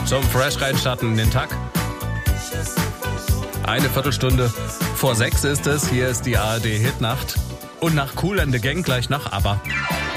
zum Fresh reinstarten in den Tag. Eine Viertelstunde vor 6 ist es. Hier ist die ARD Hitnacht. Und nach Kool and the Gang gleich nach ABBA.